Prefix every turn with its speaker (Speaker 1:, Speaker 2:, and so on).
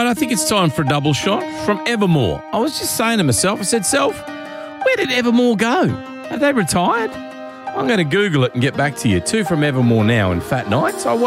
Speaker 1: right, I think it's time for a double shot from Evermore. I was just saying to myself, I said, Self, where did Evermore go? Have they retired? I'm going to Google it and get back to you. 2 from Evermore now and Fat Nights.